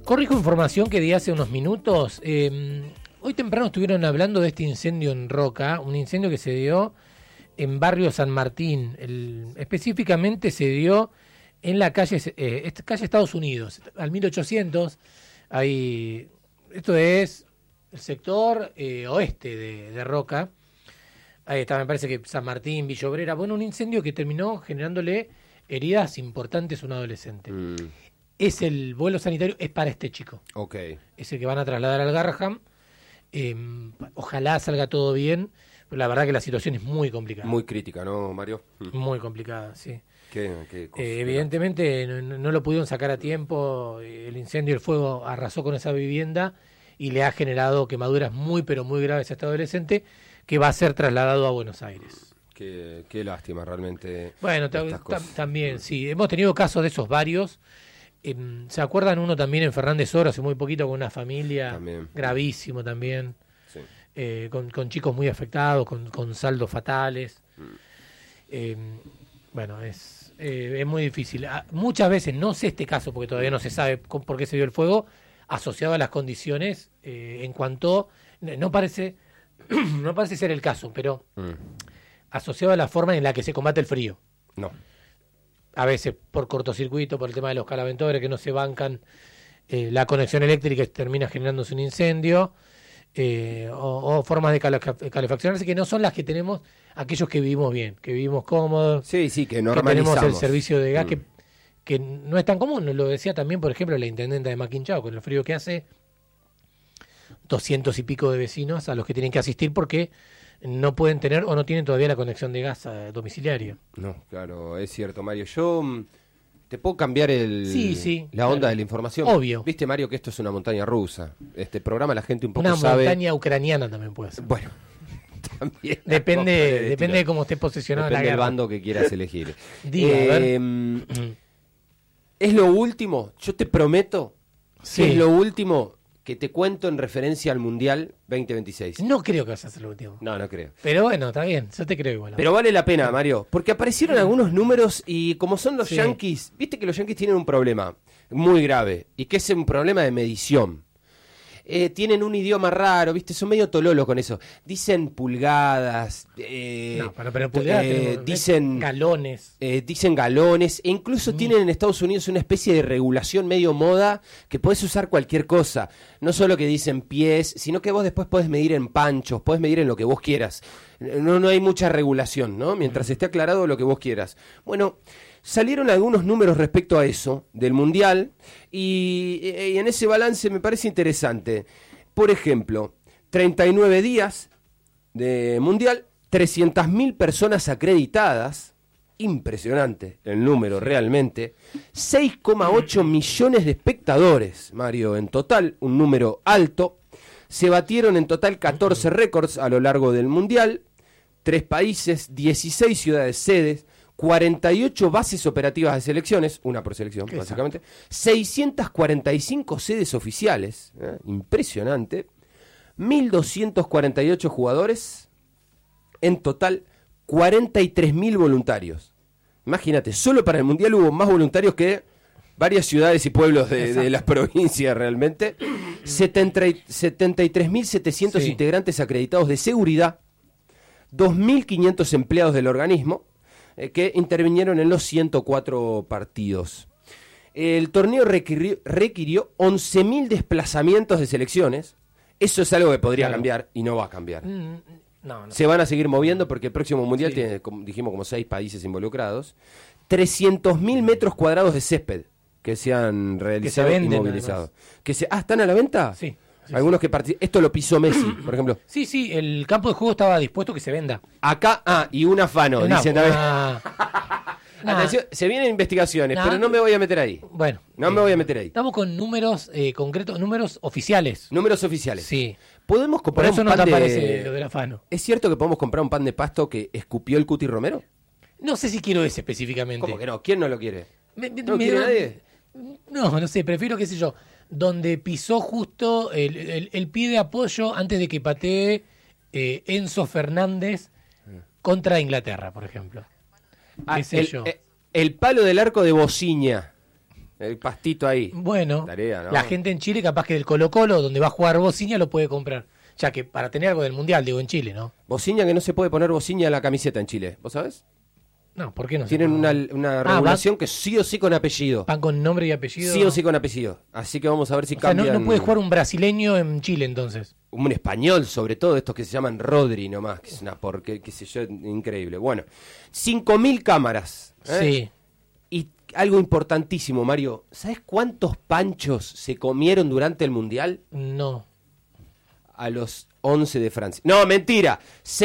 Corrijo información que di hace unos minutos. Hoy temprano estuvieron hablando de este incendio en Roca, un incendio que se dio en barrio San Martín. Específicamente se dio en la calle Estados Unidos, al 1800. Esto es el sector oeste de Roca. Ahí está, me parece que San Martín, Villa Obrera. Bueno, un incendio que terminó generándole heridas importantes a un adolescente. Es el vuelo sanitario, es para este chico. Okay. Es el que van a trasladar al Garrahan. Ojalá salga todo bien. Pero la verdad que la situación es muy complicada. Muy crítica, ¿no, Mario? Muy complicada, sí. ¿Qué cosa? Evidentemente no lo pudieron sacar a tiempo. El incendio, el fuego arrasó con esa vivienda y le ha generado quemaduras muy, pero muy graves a este adolescente, que va a ser trasladado a Buenos Aires. Qué lástima, realmente. Bueno, también, sí. Hemos tenido casos de esos varios. ¿Se acuerdan uno también en Fernández Oro hace muy poquito con una familia? También. Gravísimo también. Sí. Con chicos muy afectados, con saldos fatales. Bueno, es muy difícil. Muchas veces, no sé este caso porque todavía no se sabe por qué se dio el fuego, asociado a las condiciones en cuanto... No parece ser el caso, pero asociado a la forma en la que se combate el frío. No. A veces por cortocircuito, por el tema de los calaventores que no se bancan la conexión eléctrica y termina generándose un incendio, o formas de calefaccionarse que no son las que tenemos aquellos que vivimos bien, que vivimos cómodos, sí, que normalizamos, que tenemos el servicio de gas, que no es tan común. Lo decía también, por ejemplo, la intendenta de Maquinchao, con el frío que hace, 200 y pico de vecinos a los que tienen que asistir porque no pueden tener o no tienen todavía la conexión de gas domiciliaria. No, claro, es cierto, Mario. Yo te puedo cambiar la onda de la información. Obvio. Viste, Mario, que esto es una montaña rusa. Este programa la gente un poco una sabe... Una montaña ucraniana también puede ser. Bueno, también. Depende de cómo esté posicionado depende la guerra. del bando que quieras elegir. Diga, a ver. Es lo último, yo te prometo que es lo último que te cuento en referencia al Mundial 2026. No creo que vas a hacer lo último. No creo. Pero bueno, está bien, yo te creo igual. Pero vale la pena, Mario, porque aparecieron algunos números y como son los Yankees, viste que los Yankees tienen un problema muy grave y que es un problema de medición. Tienen un idioma raro, viste, son medio tololos con eso. Dicen pulgadas, pero pulgadas dicen galones. Dicen galones, e incluso tienen en Estados Unidos una especie de regulación medio moda que podés usar cualquier cosa. No solo que dicen pies, sino que vos después podés medir en panchos, podés medir en lo que vos quieras. No hay mucha regulación, ¿no? Mientras esté aclarado lo que vos quieras. Bueno, salieron algunos números respecto a eso, del Mundial, y en ese balance me parece interesante. Por ejemplo, 39 días de Mundial, 300.000 personas acreditadas, impresionante el número realmente, 6,8 millones de espectadores, Mario, en total, un número alto. Se batieron en total 14 récords a lo largo del Mundial, 3 países, 16 ciudades sedes, 48 bases operativas de selecciones, una por selección, básicamente, 645 sedes oficiales, impresionante, 1.248 jugadores, en total 43.000 voluntarios. Imagínate, solo para el Mundial hubo más voluntarios que varias ciudades y pueblos de las provincias realmente, 73.700 integrantes acreditados de seguridad, 2.500 empleados del organismo, que intervinieron en los 104 partidos. El torneo requirió 11.000 desplazamientos de selecciones. Eso es algo que podría cambiar y no va a cambiar. No. Se van a seguir moviendo porque el próximo Mundial tiene, como dijimos, como 6 países involucrados. 300.000 metros cuadrados de césped que se han realizado y movilizado. ¿Están a la venta? Sí. Algunos que esto lo pisó Messi, por ejemplo. Sí, el campo de juego estaba dispuesto que se venda. Acá, y un afano, dicen también. Atención, se vienen investigaciones, pero no me voy a meter ahí. Bueno. No me voy a meter ahí. Estamos con números concretos, números oficiales. Números oficiales. Sí. ¿Podemos comprar un pan de... Por eso no te aparece lo del afano. ¿Es cierto que podemos comprar un pan de pasto que escupió el Cuti Romero? No sé si quiero ese específicamente. ¿Cómo que no? ¿Quién no lo quiere? ¿No quiere nadie? No sé, prefiero, qué sé yo, donde pisó justo el pie de apoyo antes de que patee Enzo Fernández contra Inglaterra, por ejemplo. ¿Qué sé yo? El palo del arco de Bociña. El pastito ahí. Bueno, Tarea, ¿no? la gente en Chile capaz que del Colo-Colo, donde va a jugar Bociña, lo puede comprar. Ya que para tener algo del Mundial, digo, en Chile, ¿no? Bociña, que no se puede poner bociña en la camiseta en Chile, ¿vos sabés? No, ¿por qué no? Tienen una regulación que sí o sí con apellido. Van con nombre y apellido. Sí o sí con apellido. Así que vamos a ver si O sea, cambian. no puede jugar un brasileño en Chile, entonces. Un español, sobre todo, estos que se llaman Rodri nomás, que es una qué sé yo, increíble. Bueno, 5.000 cámaras. Sí. Y algo importantísimo, Mario, ¿sabes cuántos panchos se comieron durante el Mundial? No. A los 11 de Francia. No, mentira.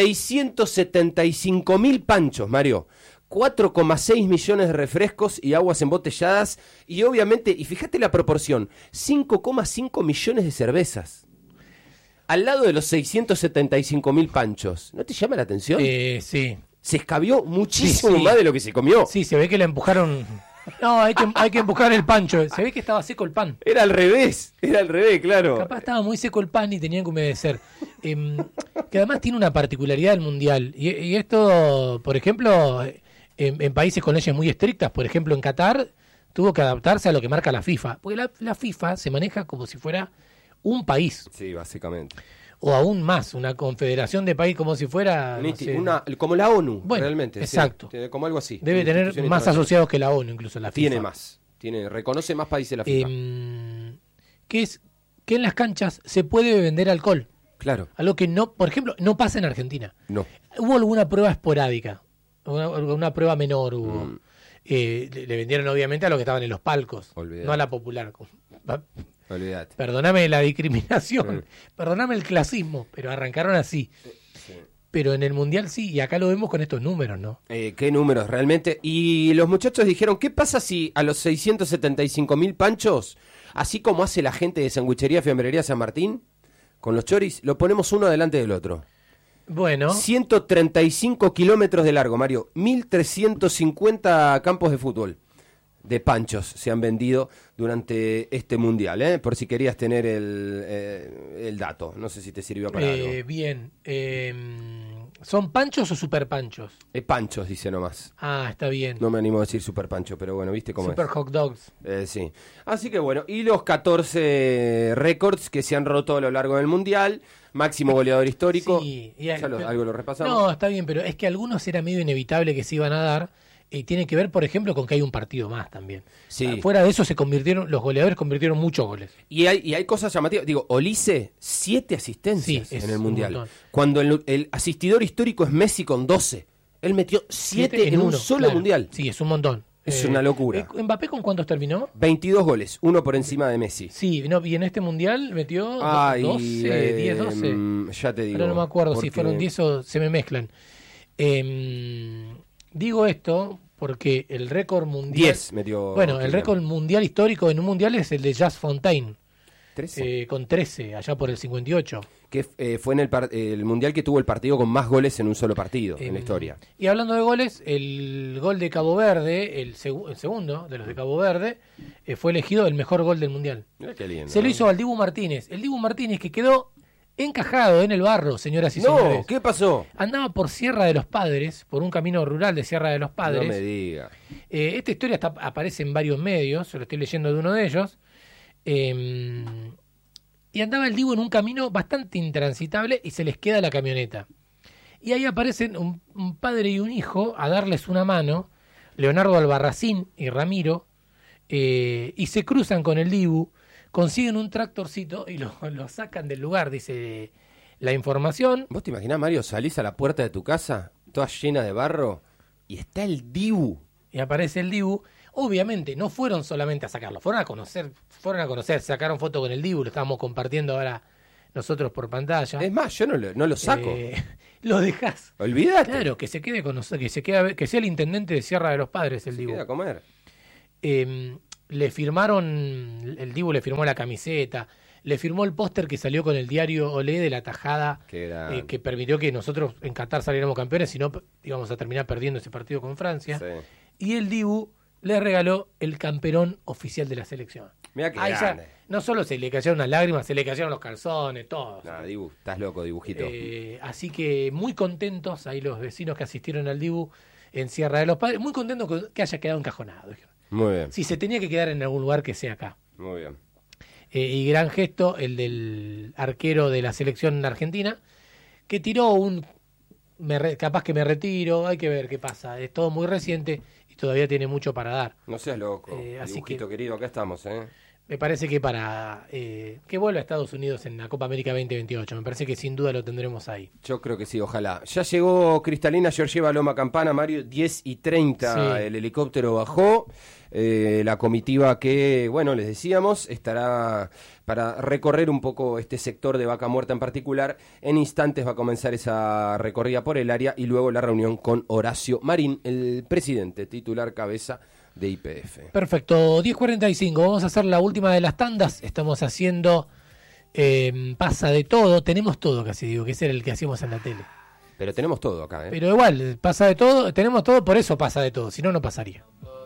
675.000 panchos, Mario. 4,6 millones de refrescos y aguas embotelladas. Y obviamente, y fíjate la proporción, 5,5 millones de cervezas. Al lado de los 675.000 panchos. ¿No te llama la atención? Sí. Se escabió muchísimo Sí. más de lo que se comió. Sí, se ve que la empujaron. No, hay que empujar el pancho. Se ve que estaba seco el pan. Era al revés, claro. Capaz estaba muy seco el pan y tenían que humedecer. Que además tiene una particularidad del Mundial. Y esto, por ejemplo, en países con leyes muy estrictas, por ejemplo en Qatar, tuvo que adaptarse a lo que marca la FIFA. Porque la FIFA se maneja como si fuera un país. Sí, básicamente. O aún más, una confederación de país como si fuera... no sé. Como la ONU, Bueno, realmente. exacto. Sí, como algo así. Debe una tener institución más internacional. asociados que la ONU, incluso la FIFA. Tiene más. Reconoce más países la FIFA. Que es que en las canchas se puede vender alcohol. Claro. Algo que no, por ejemplo, no pasa en Argentina. No. Hubo alguna prueba esporádica, una prueba menor hubo. Le vendieron obviamente a los que estaban en los palcos, Olvidate. no a la popular. Olvídate. Perdóname la discriminación, perdóname el clasismo, pero arrancaron así. Sí. Pero en el Mundial sí, y acá lo vemos con estos números, ¿no? ¿Qué números realmente? Y los muchachos dijeron, ¿qué pasa si a los 675.000 panchos, así como hace la gente de Sanguichería Fiambrería San Martín, con los choris, lo ponemos uno delante del otro? Bueno, 135 kilómetros de largo, Mario. 1.350 campos de fútbol de panchos se han vendido durante este Mundial, ¿eh? Por si querías tener el dato. No sé si te sirvió para algo. bien. ¿Son panchos o super panchos? Panchos, dice nomás. Ah, está bien. No me animo a decir super pancho, pero bueno, ¿viste cómo Super es? hot dogs. Sí. Así que bueno, y los 14 récords que se han roto a lo largo del Mundial. Máximo goleador histórico. Sí, Algo lo repasamos. No, está bien, pero es que algunos era medio inevitable que se iban a dar. Y tiene que ver, por ejemplo, con que hay un partido más también. Sí. Fuera de eso los goleadores convirtieron muchos goles. Y hay cosas llamativas. Digo, Olise, 7 asistencias Sí, es en el un Mundial. montón. Cuando el asistidor histórico es Messi con 12. Él metió 7 en un uno, solo claro. Mundial. Sí, es un montón. Es una locura. ¿Mbappé con cuántos terminó? 22 goles, uno por encima de Messi. Sí, no, y en este Mundial metió 12, 10, 12. Ya te digo. Pero no me acuerdo porque si fueron 10 o se me mezclan. Digo esto porque el récord mundial... 10 metió. Bueno, el Kylian. récord mundial histórico en un mundial es el de Jazz Fontaine, 13. con 13, allá por el 58. Que fue en el Mundial que tuvo el partido con más goles en un solo partido en la historia. Y hablando de goles, el gol de Cabo Verde, el segundo de los de Cabo Verde, fue elegido el mejor gol del mundial. Mirá qué lindo, Se lo ¿no? hizo al Dibu Martínez. El Dibu Martínez que quedó encajado en el barro, señoras y señores. No, ¿qué pasó? Andaba por Sierra de los Padres, por un camino rural de Sierra de los Padres. No me diga. Esta historia aparece en varios medios, yo lo estoy leyendo de uno de ellos. Y andaba el Dibu en un camino bastante intransitable y se les queda la camioneta. Y ahí aparecen un padre y un hijo a darles una mano, Leonardo Albarracín y Ramiro, y se cruzan con el Dibu, consiguen un tractorcito y lo sacan del lugar, dice la información. ¿Vos te imaginás, Mario, salís a la puerta de tu casa, toda llena de barro, y está el Dibu? Y aparece el Dibu. Obviamente no fueron solamente a sacarlo, fueron a conocer, sacaron foto con el Dibu, lo estábamos compartiendo ahora nosotros por pantalla. Es más, yo no lo saco. Lo dejás. Olvídate. Claro, que se quede con nosotros, que sea el intendente de Sierra de los Padres el Se Dibu. queda a comer. Le firmaron, el Dibu le firmó la camiseta, le firmó el póster que salió con el diario Olé de la tajada que permitió que nosotros en Qatar saliéramos campeones, si no íbamos a terminar perdiendo ese partido con Francia. Sí. Y el Dibu le regaló el camperón oficial de la selección. Mirá que Ahí ya, grande. no solo se le cayeron las lágrimas, se le cayeron los calzones, todo. No, Dibu, estás loco, dibujito. Así que muy contentos ahí los vecinos que asistieron al Dibu en Sierra de los Padres, muy contentos que haya quedado encajonado. Dijeron. Muy bien. Si se tenía que quedar en algún lugar, que sea acá. Muy bien. Y gran gesto el del arquero de la selección argentina, que tiró capaz que me retiro, hay que ver qué pasa. Es todo muy reciente y todavía tiene mucho para dar. No seas loco, Así dibujito que querido, acá estamos, me parece que para que vuelva a Estados Unidos en la Copa América 2028, me parece que sin duda lo tendremos ahí. Yo creo que sí, ojalá. Ya llegó Cristalina Georgieva Loma Campana, Mario, 10:30, Sí. el helicóptero bajó. La comitiva que, bueno, les decíamos, estará para recorrer un poco este sector de Vaca Muerta en particular. En instantes va a comenzar esa recorrida por el área y luego la reunión con Horacio Marín, el presidente titular cabeza de YPF. Perfecto, 10:45, vamos a hacer la última de las tandas. Estamos haciendo pasa de todo, tenemos todo casi, digo, que ese era el que hacíamos en la tele. Pero tenemos todo acá, Pero igual, pasa de todo, tenemos todo, por eso pasa de todo, si no, no pasaría.